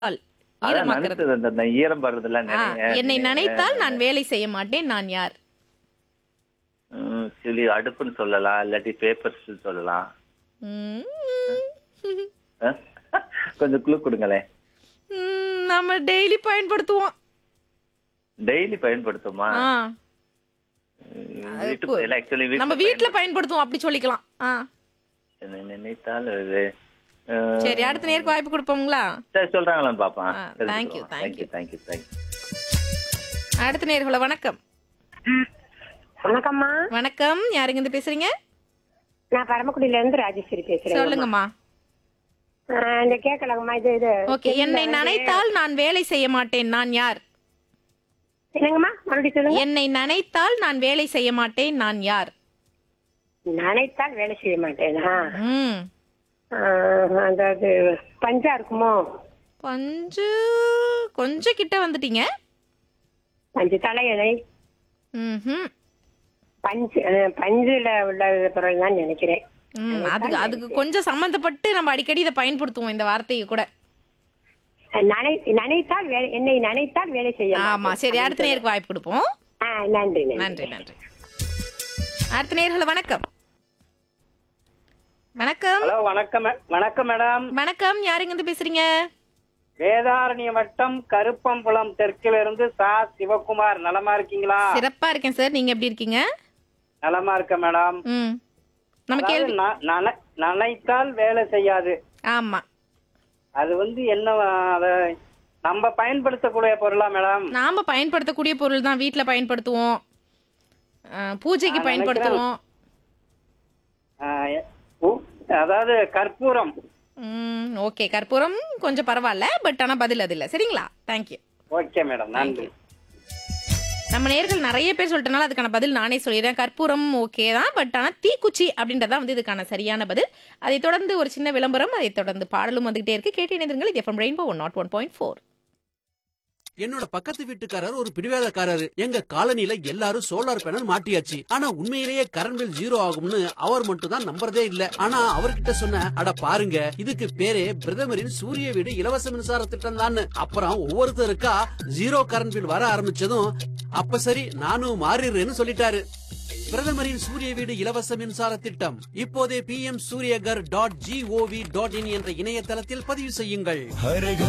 All அதான் ஈரமாக்குறது. நனைச்சது அந்த ஈரம் படுறதுல என்னை நினைத்தால் நான் வேலை செய்ய மாட்டேன். நான் யார்? சொல்லி அடுப்புன்னு சொல்லலாம், இல்லாட்டி பேப்பர்ஸ் சொல்லலாம். ம். அஹ், கொஞ்சம் க்ளூ கொடுங்களேன். நம்ம டெய்லி பயன்படுத்துவோம். டெய்லி பயன்படுத்துமா? ஆ, வீட்டு ஆக்சுவலி நம்ம வீட்ல பயன்படுத்துவோம் அப்படி சொல்லிக்கலாம். நினைத்தால் அது, சரி, அடுத்த நேருக்கு வாய்ப்பு கொடுப்போங்களா? சரி சொல்றாங்களான்னு பாப்பேன். thank you, thank you. Thank you. அடுத்த நேர்களை வணக்கம். வணக்கம்மா. வணக்கம், யாருங்க இருந்து பேசுறீங்க? நான் பரமக்குடியில இருந்து ராஜேஸ்வரி பேசுறேன். சொல்லுங்கம்மா. இந்த கேட்கலாங்கம்மா. இது ஓகே. என்னை நினைத்தால் நான் வேலை செய்ய மாட்டேன். நான் யார்? என்னங்கம்மா, மறுபடியும் சொல்லுங்க. என்னை நினைத்தால் நான் வேலை செய்ய மாட்டேன். நான் யார்? நினைத்தால் வேலை செய்ய மாட்டேனா? ம். அதாவது பஞ்சா இருக்குமோ? பஞ்சு கொஞ்சம் கிட்ட வந்துட்டீங்க. பஞ்சு தலையணை. ம்ஹும். பஞ்சுல உள்ள பொருள் தான் நினைக்கிறேன். அதுக்கு கொஞ்சம் சம்பந்தப்பட்டு நம்ம அடிக்கடி இதை பயன்படுத்துவோம், இந்த வார்த்தையை கூட. நினைத்தால் என்னை நினைத்தால் வேலை செய்ய மாட்டேன். ஆமா, சரி, அடுத்த நேருக்கு வாய்ப்பு கொடுப்போம். நன்றி நன்றி. அடுத்த நேர்களை வணக்கம். வணக்கம். ஹலோ, வணக்கம் மேடம். வணக்கம், யாருங்க இருந்து பேசுறீங்க? வேதாரண்ய வட்டம் கருப்பம்புலம் தெற்கிலிருந்து சிவகுமார். நலமா இருக்கீங்களா? சிறப்பா இருக்கேன் சார், நீங்க எப்படி இருக்கீங்க? நலமா இருக்க மேடம். நம்ம கேள்வி. நினைத்தால் வேலை செய்யாது. ஆமா, அது என்ன, அத நம்ம பயன்படுத்தக்கூடிய பொருளா மேடம்? நாம பயன்படுத்தக்கூடிய பொருள் தான். வீட்டுல பயன்படுத்துவோம், பூஜைக்கு பயன்படுத்துவோம். அதாவது கற்பூரம். ஓகே, கற்பூரம் கொஞ்சம் பரவாயில்ல, பட் ஆனா பதில் அது இல்ல. சரிங்களா? தேங்க்யூ. ஓகே மேடம், நன்றி. நம்ம நேர்கள் நிறைய பேர் சொல்லிட்டனால அதுக்கான பதில் நானே சொல்லிடுறேன். கற்பூரம் ஓகே தான், பட் ஆனா தீக்குச்சி அப்படின்றதான் இதுக்கான சரியான பதில். அதை தொடர்ந்து ஒரு சின்ன விளம்பரம், அதை தொடர்ந்து பாடலும் வந்துகிட்டே இருக்கு. கேட்டு இணைந்திருங்கள். இது எஃப்எம் ரெயின்போ 101.4. என்னோட பக்கத்து வீட்டுக்காரர் ஒரு பிடிவாதக்காரரு. எங்க காலனில எல்லாரும் சோலார் பேனல் மாட்டியாச்சு. ஆனா உண்மையிலேயே கரண்ட் பில் 0 ஆகும்னு அவர் மட்டும் தான் நம்புறதே இல்ல. ஆனா அவர்கிட்ட சொன்ன, அட பாருங்க, இதுக்கு பேரே பிரதமரின் சூரிய வீடு இலவச மின்சார திட்டம் தான். அப்புறம் ஒவ்வொருத்தருக்கா 0 கரண்ட் பில் வர ஆரம்பிச்சதும், அப்ப சரி நானும் மாறிடுறேன்னு சொல்லிட்டாரு. பிரதமரின் சூரிய வீடு இலவச மின்சார திட்டம் இப்போதே PM suryagar.gov.in என்ற இணையதளத்தில் பதிவு செய்யுங்கள்.